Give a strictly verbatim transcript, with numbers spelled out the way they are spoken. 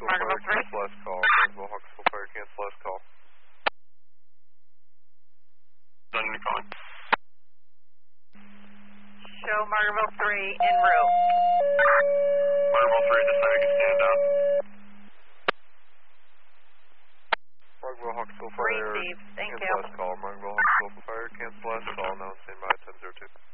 Margaret Fire, three. cancel last call. Margaret Hawksville Fire, cancel last call. Done your calling. Show Margaret three en route. Margaret three, this time you can stand down. Margaret Hawksville Fire, Received. Thank cancel you. last call. Margaret Hawksville Fire, cancel last call. Now stand by ten zero two.